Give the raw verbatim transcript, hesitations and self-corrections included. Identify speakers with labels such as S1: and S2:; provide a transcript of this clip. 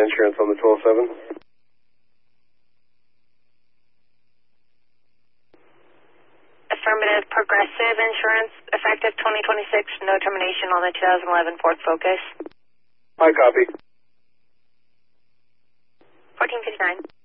S1: Insurance on the twelve seven.
S2: Affirmative, Progressive Insurance, effective twenty twenty-six, no termination on the two thousand eleven Ford Focus.
S1: I copy.
S2: fourteen fifty-nine.